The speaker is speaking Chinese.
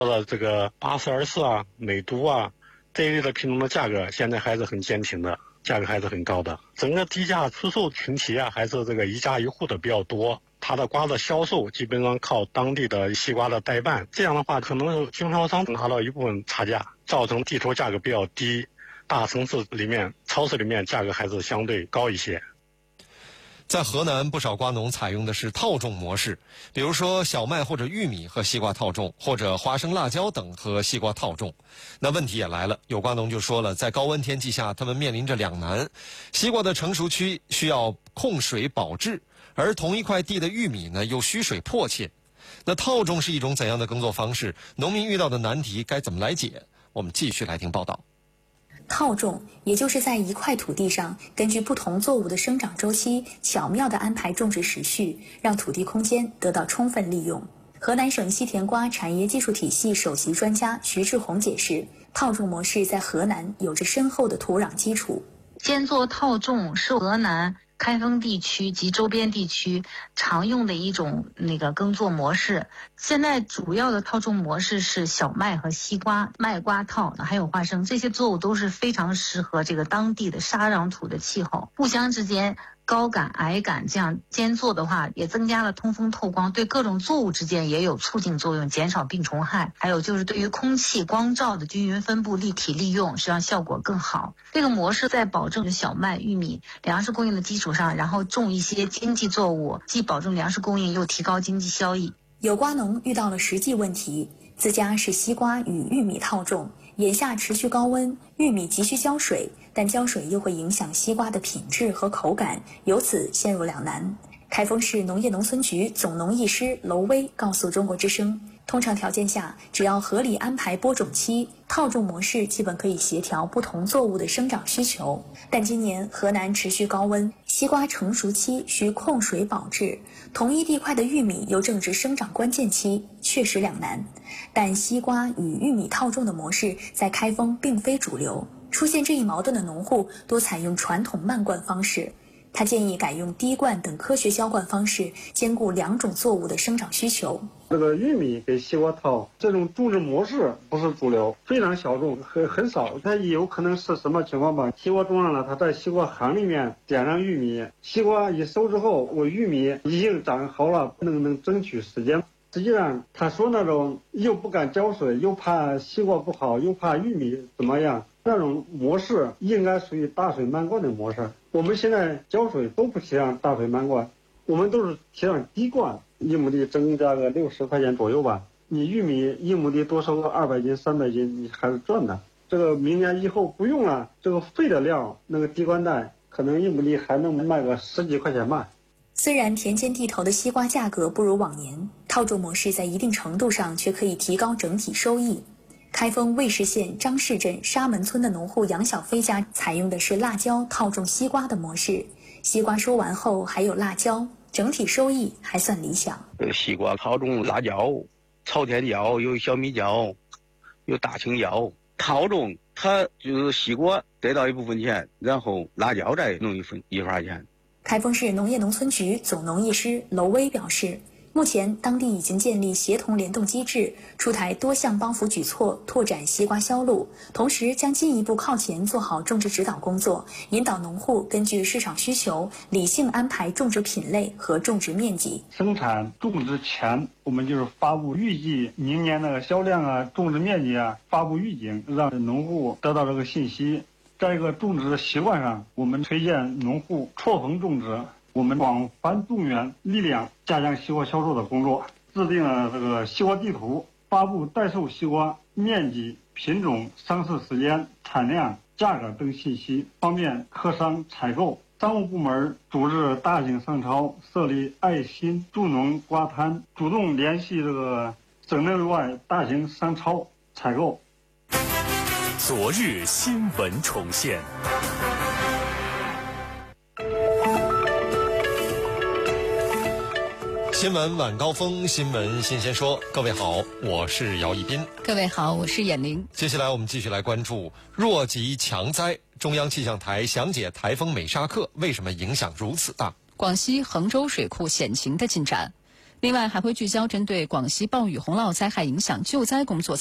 这个84啊、美都啊这一类的品种的价格现在还是很坚挺的，价格还是很高的。整个低价出售群体啊，还是这个一家一户的比较多。它的瓜的销售基本上靠当地的西瓜的代办，这样的话可能经销商拿到一部分差价，造成地头价格比较低。大城市里面、超市里面价格还是相对高一些。 在河南，不少瓜农采用的是套种模式，比如说小麦或者玉米和西瓜套种，或者花生、辣椒等和西瓜套种。那问题也来了，有瓜农就说了，在高温天气下，他们面临着两难：西瓜的成熟期需要控水保质，而同一块地的玉米呢又需水迫切。那套种是一种怎样的耕作方式？农民遇到的难题该怎么来解？我们继续来听报道。 套种也就是在一块土地上，根据不同作物的生长周期，巧妙地安排种植时序，让土地空间得到充分利用。河南省西甜瓜产业技术体系首席专家徐志红解释，套种模式在河南有着深厚的土壤基础。 间作套种是河南开封地区及周边地区常用的一种耕作模式。现在主要的套种模式是小麦和西瓜、麦瓜套，还有花生，这些作物都是非常适合这个当地的沙壤土的气候，互相之间高感、矮感，这样间作的话也增加了通风透光，对各种作物之间也有促进作用，减少病虫害。还有就是对于空气光照的均匀分布、立体利用，实际上效果更好。这个模式在保证小麦、玉米粮食供应的基础上，然后种一些经济作物，既保证粮食供应，又提高经济效益。 有瓜农遇到了实际问题，自家是西瓜与玉米套种，眼下持续高温，玉米急需浇水，但浇水又会影响西瓜的品质和口感，由此陷入两难。开封市农业农村局总农艺师娄威告诉中国之声，通常条件下，只要合理安排播种期，套种模式基本可以协调不同作物的生长需求。但今年河南持续高温，西瓜成熟期需控水保质，同一地块的玉米又正值生长关键期，确实两难。但西瓜与玉米套种的模式在开封并非主流，出现这一矛盾的农户多采用传统慢灌方式。他建议改用滴灌等科学浇灌方式，兼顾两种作物的生长需求。 这个玉米给西瓜套这种种植模式不是主流，非常小众，很少。它有可能是什么情况吧？西瓜种上了，它在西瓜瓤里面点上玉米，西瓜一收之后，我玉米已经长好了，能争取时间。实际上，他说那种又不敢浇水，又怕西瓜不好，又怕玉米怎么样，那种模式应该属于大水漫灌的模式。我们现在浇水都不提倡大水漫灌，我们都是提倡滴灌，一亩地增加个60块钱左右吧。你玉米一亩地多收个200斤、300斤，你还是赚的。这个明年以后不用了，这个废的量，那个滴灌袋可能一亩地还能卖个10几块钱吧。 虽然田间地头的西瓜价格不如往年，套种模式在一定程度上却可以提高整体收益。开封尉氏县张市镇沙门村的农户杨小飞家采用的是辣椒套种西瓜的模式，西瓜收完后还有辣椒，整体收益还算理想。 西瓜套种辣椒、朝天椒，有小米椒，有大青椒。套种它就是西瓜得到一部分钱，然后辣椒再弄一份钱。 开封市农业农村局总农艺师娄威表示，目前当地已经建立协同联动机制，出台多项帮扶举措，拓展西瓜销路，同时将进一步靠前做好种植指导工作，引导农户根据市场需求理性安排种植品类和种植面积。 生产种植前，我们就是发布预计明年的销量啊、种植面积啊，发布预警，让农户得到这个信息。在一个种植的习惯上，我们推荐农户错峰种植，我们广泛动员力量，加强西瓜销售的工作，制定了这个西瓜地图，发布待售西瓜面积、品种、上市时间、产量、价格等信息，方便客商采购。商务部门组织大型商超，设立爱心助农瓜摊，主动联系这个省内外大型商超采购。 昨日新闻重现。 新闻晚高峰，新闻新鲜说。各位好，我是姚一斌。 各位好，我是闫玲。 接下来我们继续来关注弱极强灾。中央气象台详解台风美沙克为什么影响如此大。 广西衡州水库险情的进展。 另外，还会聚焦针对广西暴雨洪涝灾害影响救灾工作